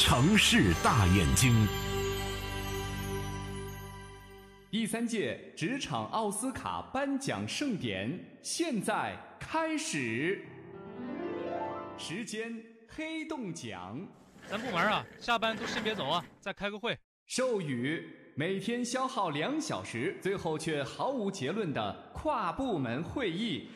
城市大眼睛。 第3届职场奥斯卡颁奖盛典现在开始，时间黑洞奖。 咱部门啊，下班都先别走啊，再开个会。 授予每天消耗2小时，最后却毫无结论的跨部门会议。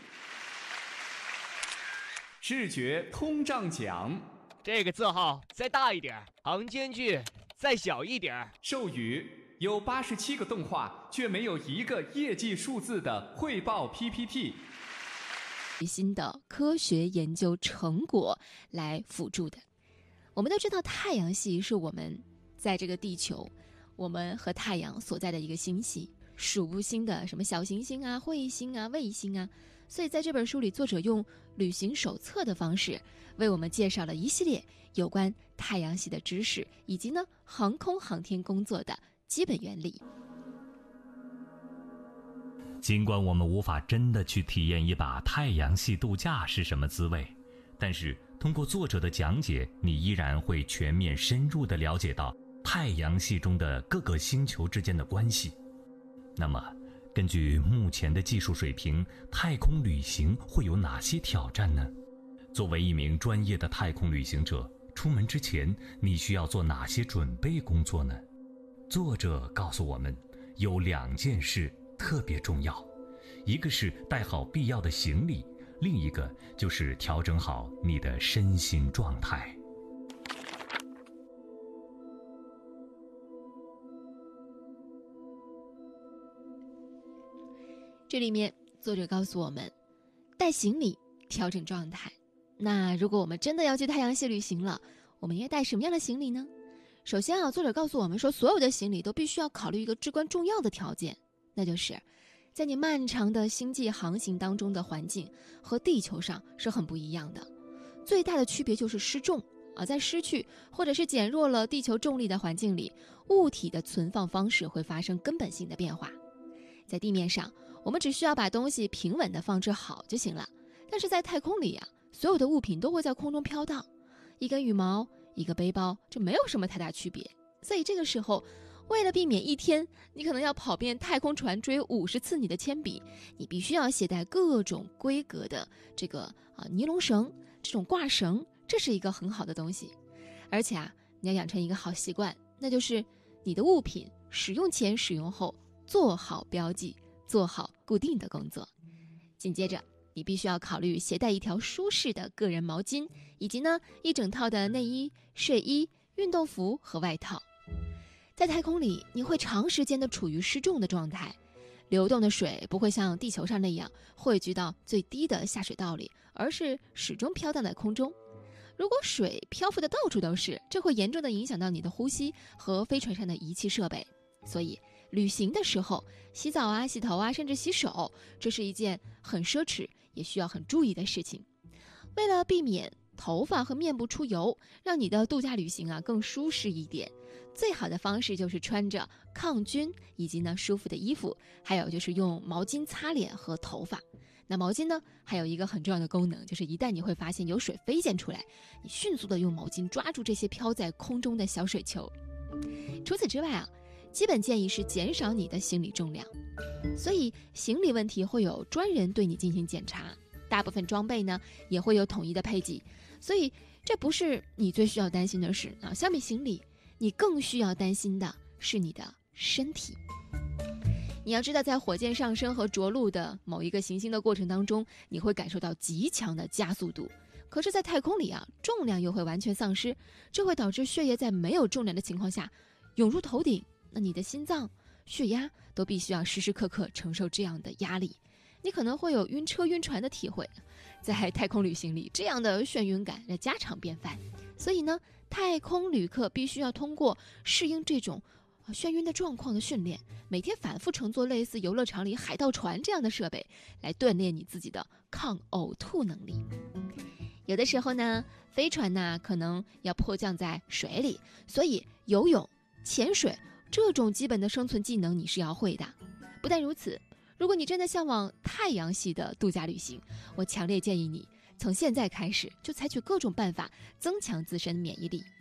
视觉通胀奖。 这个字号再大一点，行间距再小一点。 授予有87个动画却没有一个业绩数字的汇报 PPT。 新的科学研究成果来辅助的。我们都知道太阳系是我们在这个地球，我们和太阳所在的一个星系，数不清的什么小行星啊、彗星啊、卫星啊。所以在这本书里，作者用旅行手册的方式为我们介绍了一系列有关太阳系的知识，以及呢航空航天工作的基本原理。 尽管我们无法真的去体验一把太阳系度假是什么滋味，但是通过作者的讲解，你依然会全面深入地了解到太阳系中的各个星球之间的关系。那么根据目前的技术水平，太空旅行会有哪些挑战呢？作为一名专业的太空旅行者，出门之前你需要做哪些准备工作呢？作者告诉我们，有2件事特别重要，一个是带好必要的行李，另一个就是调整好你的身心状态。 这里面作者告诉我们，带行李，调整状态。那如果我们真的要去太阳系旅行了，我们应该带什么样的行李呢？首先作者告诉我们说，所有的行李都必须要考虑一个至关重要的条件，那就是在你漫长的星际航行当中的环境和地球上是很不一样的。最大的区别就是失重在失去或者是减弱了地球重力的环境里，物体的存放方式会发生根本性的变化。在地面上，我们只需要把东西平稳地放置好就行了，但是在太空里所有的物品都会在空中飘荡，一根羽毛，一个背包，这没有什么太大区别。所以这个时候，为了避免一天你可能要跑遍太空船追50次你的铅笔，你必须要携带各种规格的这个尼龙绳，这种挂绳，这是一个很好的东西。而且你要养成一个好习惯，那就是你的物品使用前使用后做好标记，做好固定的工作。紧接着你必须要考虑携带一条舒适的个人毛巾，以及一整套的内衣、睡衣、运动服和外套。在太空里，你会长时间的处于失重的状态，流动的水不会像地球上那样汇聚到最低的下水道里，而是始终飘荡在空中。如果水漂浮的到处都是，这会严重的影响到你的呼吸和飞船上的仪器设备。所以旅行的时候，洗澡洗头甚至洗手，这是一件很奢侈也需要很注意的事情。为了避免头发和面部出油，让你的度假旅行更舒适一点，最好的方式就是穿着抗菌以及舒服的衣服，还有就是用毛巾擦脸和头发。那毛巾还有一个很重要的功能，就是一旦你会发现有水飞溅出来，你迅速的用毛巾抓住这些飘在空中的小水球。除此之外基本建议是减少你的行李重量，所以行李问题会有专人对你进行检查，大部分装备也会有统一的配给，所以这不是你最需要担心的事相比行李，你更需要担心的是你的身体。你要知道，在火箭上升和着陆的某一个行星的过程当中，你会感受到极强的加速度，可是在太空里重量又会完全丧失，这会导致血液在没有重量的情况下涌入头顶，那你的心脏、血压都必须要时时刻刻承受这样的压力，你可能会有晕车晕船的体会。在太空旅行里，这样的眩晕感家常便饭，所以太空旅客必须要通过适应这种眩晕的状况的训练，每天反复乘坐类似游乐场里海盗船这样的设备，来锻炼你自己的抗呕吐能力。有的时候飞船可能要迫降在水里，所以游泳、潜水这种基本的生存技能你是要会的。不但如此，如果你真的向往太阳系的度假旅行，我强烈建议你从现在开始就采取各种办法增强自身免疫力。